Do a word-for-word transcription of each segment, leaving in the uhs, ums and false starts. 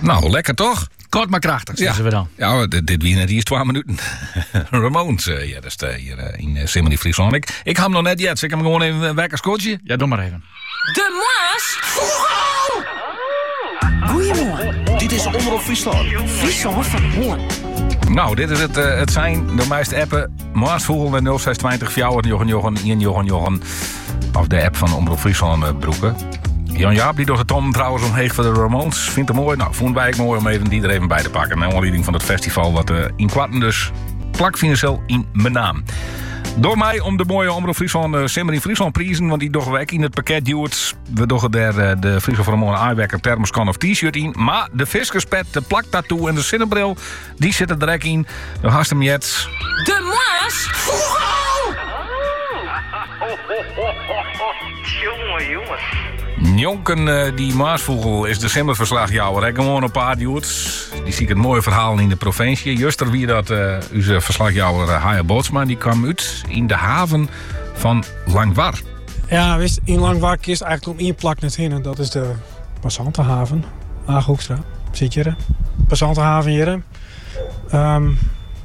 Nou, lekker toch? Kort maar krachtig, zeggen we dan. Ja, dit, dit wie net hier is twaalf minuten. Ramones, uh, ja, dat is uh, hier uh, in uh, Simony Friesland. Ik, ik ga hem nog net jet, dus ik heb hem gewoon even weg als coachje. Ja, doe maar even. De Maas Vogel! Goedemorgen, dit is Omroep Friesland. Friesland van Hoorn. Nou, dit is het, uh, het zijn de meeste appen. Maasvogel met nul zes twintig Fjouwer, Jochen Jochen, Ian Jochen Jochen. Of de app van Omroep Friesland uh, broeken. Jan Jaap, die door de Tom trouwens omheeg voor de Ramones. Vindt het mooi. Nou, vond wij het mooi om even die er even bij te pakken. Naar aanleiding van het festival wat uh, in kwarten dus plak financieel in mijn naam. Door mij om de mooie Omroep Friesland uh, Simmer in Friesland prijzen. Want die doch weg in het pakket duwt. We doen er uh, de Friesland van de Mooie Eyewekker thermoskan of t-shirt in. Maar de viskerspet, de plaktattoo en de zonnebril, die zitten er direct in. Dan haast hem jet. De Maas Vogel! Jongen, jongen. Jonken, uh, die Maasvogel is de simmerverslagjouwer. Hij gewoon een paar duwts. Die zie ik het mooie verhaal in de provincie. Juster wie dat uh, onze verslagjouwer uh, Haya Bootsma, die kwam uit in de haven van Langwar. Ja, wist, in Langwar kist eigenlijk om één plak net heen. En dat is de Passantenhaven. Aaghoekstra. Zit je er? Passantenhaven hier. Um,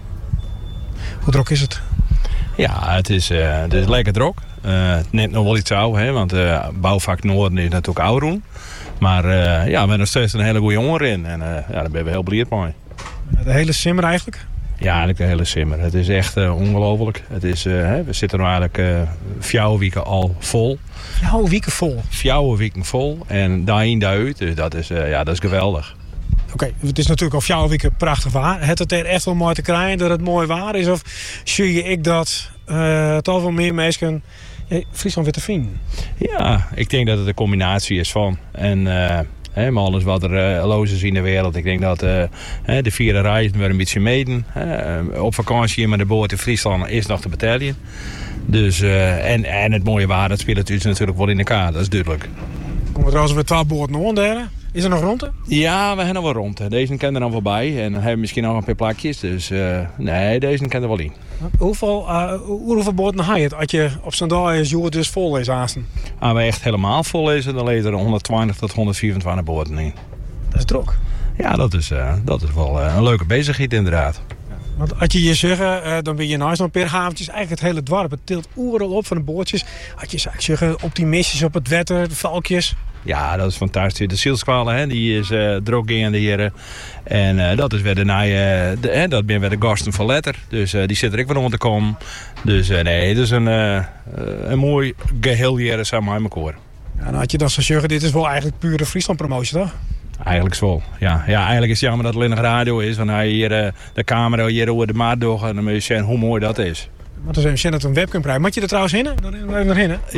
hoe druk is het? Ja, het is, uh, het is lekker druk. Uh, net nog wel iets oud, hè, want uh, bouwvak Noorden is natuurlijk ouder. Maar uh, ja, we hebben nog steeds een hele goede jongen in. En uh, ja, daar ben we heel blij mee. De hele simmer eigenlijk? Ja, eigenlijk de hele simmer. Het is echt uh, ongelooflijk. Het is, uh, hè, we zitten nu eigenlijk uh, vier weken al vol. Vier weken vol? Vier weken vol. En daarin, daaruit. Dus dat is, uh, ja, dat is geweldig. Oké, okay, het is natuurlijk al vier weken prachtig waar. Het het er echt wel mooi te krijgen dat het mooi waar is? Of zie je ik dat uh, toch wel meer mensen ja, Friesland weer te vinden? Ja, ik denk dat het een combinatie is van. En uh, hè, maar alles wat er uh, los is in de wereld. Ik denk dat uh, hè, de vierde reizen weer een beetje meden. Hè. Op vakantie met de boot in Friesland is nog te betalen. Dus, uh, en, en het mooie waar, dat speelt het natuurlijk wel in elkaar. Dat is duidelijk. Komen we trouwens weer twaalf boten nog derde? Is er nog rond? Ja, we hebben nog wel rond. Deze kent er dan voorbij. En dan hebben we misschien nog een paar plakjes. Dus uh, nee, deze kent er wel in. Hoeveel, uh, hoeveel boten haal je het als je op zo'n dag is joer dus vol is aasten? Als we echt helemaal vol is, dan lezen er honderdtwintig tot honderdvierentwintig boten in. Dat is druk. Ja, dat is, uh, dat is wel uh, een leuke bezigheid inderdaad. Want als je je zeggen, uh, dan ben je naast een paar haventjes. Eigenlijk het hele dorp. Het tilt oeral op van de bootjes. Als je zeggen, optimistisch op het wetter, de valkjes. Ja, dat is fantastisch. De zielskwalen, hè, die is uh, druk in de heren. En uh, dat is weer de, uh, de hè, dat ben weer de gasten van Letter. Dus uh, die zit er ook weer rond te komen. Dus uh, nee, het is een, uh, een mooi geheel hier samen met elkaar. Ja, en had je dan zo zeggen, dit is wel eigenlijk pure Friesland promotie, toch? Eigenlijk wel, ja. Ja, eigenlijk is het jammer dat het alleen nog radio is. Want hij hier uh, de camera hier over de maat door en dan moet je zien hoe mooi dat is. Want dan zijn we dat een webcam krijgen. Moet je er trouwens in? Dan even naar